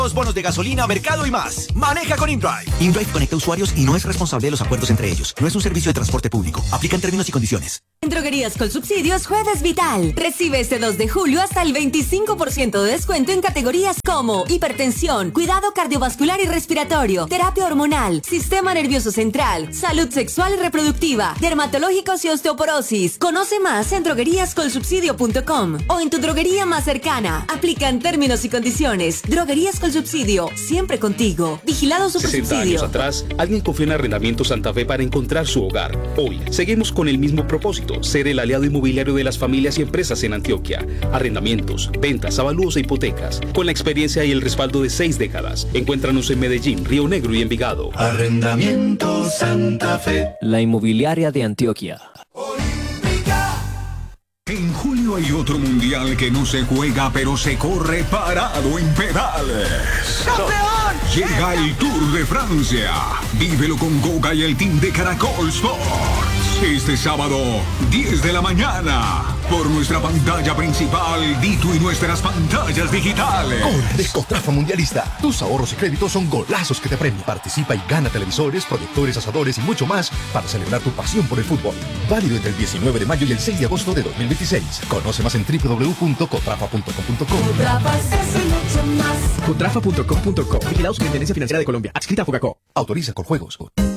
bonos de gasolina, mercado y más. Maneja con InDrive. InDrive conecta usuarios y no es responsable de los acuerdos entre ellos. No es un servicio de transporte público. Aplican términos y condiciones. En Droguerías Colsubsidios, Jueves Vital. Recibe este 2 de julio hasta el 25% de descuento en categorías como hipertensión, cuidado cardiovascular y respiratorio, terapia hormonal, sistema nervioso central, salud sexual y reproductiva, dermatológicos y osteoporosis. Conoce más en drogueríascolsubsidio.com o en tu droguería más cercana. Aplican términos y condiciones. Droguerías Colsubsidio, siempre contigo. Vigilado Supersubsidio. 60 años atrás, alguien confió en Arrendamientos Santa Fe para encontrar su hogar. Hoy, seguimos con el mismo propósito: ser el aliado inmobiliario de las familias y empresas en Antioquia. Arrendamientos, ventas, avalúos e hipotecas. Con la experiencia y el respaldo de 6 décadas. Encuéntranos en Medellín, Río Negro y Envigado. Arrendamientos Santa Fe. La inmobiliaria de Antioquia. En julio hay otro mundial que no se juega, pero se corre parado en pedales. ¡Campeón! Llega el Tour de Francia. Vívelo con Goga y el team de Caracol Sports. Este sábado, 10 de la mañana, por nuestra pantalla principal, Dito y nuestras pantallas digitales. Corre Cotrafa Mundialista. Tus ahorros y créditos son golazos que te premian. Participa y gana televisores, proyectores, asadores y mucho más para celebrar tu pasión por el fútbol. Válido entre el 19 de mayo y el 6 de agosto de 2026. Conoce más en www.cotrafa.com.co. Cotrafa es mucho más. Cotrafa.com.co. Vigilado Superintendencia Financiera de Colombia. Adscrita a Fogacop. Autoriza con juegos.